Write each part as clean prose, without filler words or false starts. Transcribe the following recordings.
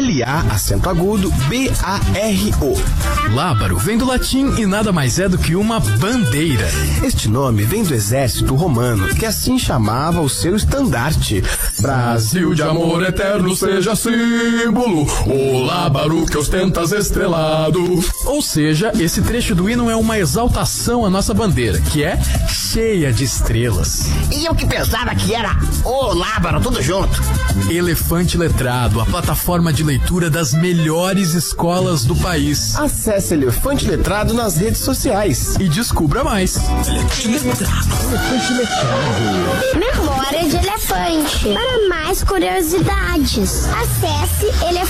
L-A, acento agudo, B-A-R-O. Lábaro vem do latim e nada mais é do que uma bandeira. Este nome vem do exército romano, que assim chamava o seu estandarte. Brasil de amor eterno seja símbolo, o lábaro que ostentas estrelado. Ou seja, esse trecho do hino é uma exaltação à nossa bandeira, que é cheia de estrelas. E eu que pensava que era o lábaro, tudo junto. Elefante Letrado, a plataforma de leitura das melhores escolas do país. Acesse Elefante Letrado nas redes sociais E descubra mais. Memória de elefante. Para mais curiosidades, acesse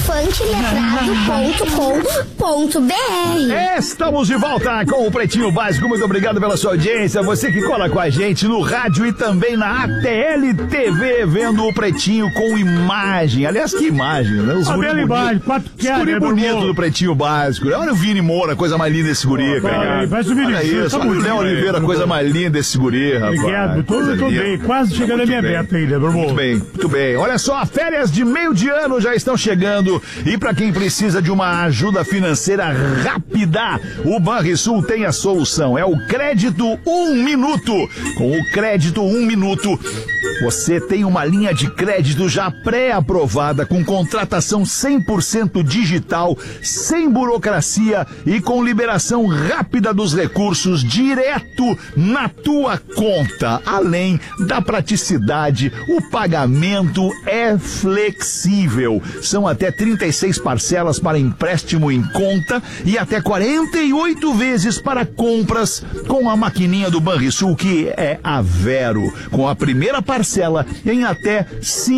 elefanteletrado.com.br. Estamos de volta com o Pretinho Básico. Muito obrigado pela sua audiência. Você que cola com a gente no rádio e também na ATL TV, vendo o Pretinho com imagem. Aliás, que imagem, né? Os guri bonito do Pretinho Básico. Olha o Vini Moura, coisa mais linda esse guri, cara. Olha isso, olha o Léo Oliveira, coisa mais linda esse guri, rapaz. Obrigado, tô bem, quase chegando a minha meta ainda, meu irmão. Muito bem. Olha só, férias de meio de ano já estão chegando e para quem precisa de uma ajuda financeira rápida, o Banrisul tem a solução. É o Crédito 1 Minuto. Com o Crédito 1 Minuto, você tem uma linha de crédito já pré-aprovada, com contratação 100% digital, sem burocracia e com liberação rápida dos recursos direto na tua conta. Além da praticidade, o pagamento é flexível. São até 36 parcelas para empréstimo em conta e até 48 vezes para compras com a maquininha do Banrisul, que é a Vero, com a primeira parcela em até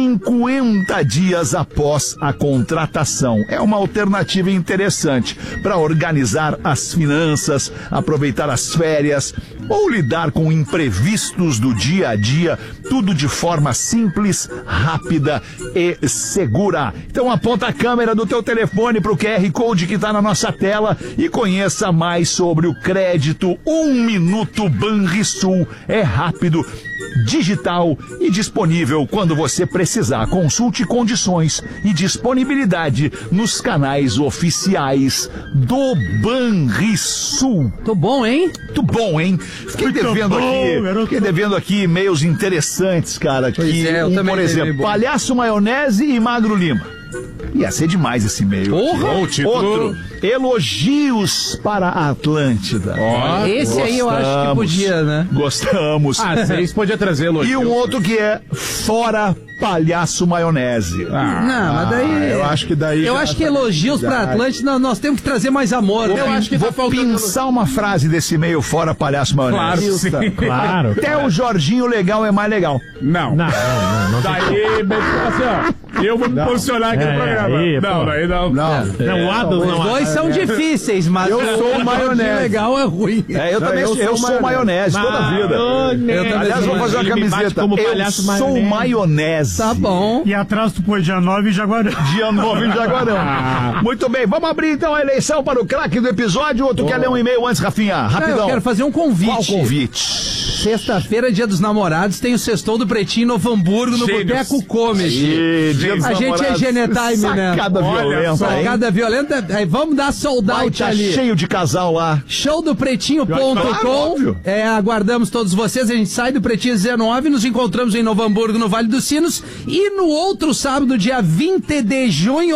50 dias após a contratação. É uma alternativa interessante para organizar as finanças, aproveitar as férias ou lidar com imprevistos do dia a dia, tudo de forma simples, rápida e segura. Então aponta a câmera do teu telefone para o QR Code que está na nossa tela e conheça mais sobre o Crédito 1 Minuto Banrisul. É rápido, digital e disponível quando você precisar. Consulte condições e disponibilidade nos canais oficiais do Banrisul. Tô bom, hein? Muito bom, hein? Fiquei devendo aqui e-mails interessantes, cara. Por exemplo, Palhaço Maionese e Magro Lima. Ia ser demais esse e-mail. Outro, elogios para a Atlântida. Esse aí eu acho que podia, né? Gostamos. Vocês podiam trazer elogios. E um outro que é fora Palhaço Maionese. Não, mas daí... Eu acho que daí... Eu acho que elogios pra Atlântida, nós temos que trazer mais amor. Eu acho que vou pensar uma frase desse e-mail fora Palhaço Maionese. Claro, sim. Claro. Até o Jorginho Legal é mais legal. Não. Daí, assim, ó, eu vou me posicionar aqui no programa. O Adams Os dois são difíceis, mas eu sou o maionese. Legal é ruim. Eu também sou maionese toda a vida. Aliás, vou fazer uma camiseta. Eu sou maionese. Tá bom. E atrás tu põe dia 9 em Jaguarão. Dia 9 em Jaguarão. Muito bem, vamos abrir então a eleição para o craque do episódio. Ou tu quer ler um e-mail antes, Rafinha? Rapidão. Eu quero fazer um convite. Qual convite? Sexta-feira, Dia dos Namorados, tem o Sextou do Pretinho em Novo Hamburgo, no Boteco Comedy. A gente é Genetime, né? Sacada violenta. Sacada violenta. Aí vamos dar sold out ali. Cheio de casal lá. Showdopretinho.com. Aguardamos todos vocês. A gente sai do Pretinho 19, nos encontramos em Novo Hamburgo, no Vale dos Sinos. E no outro sábado, dia 20 de junho,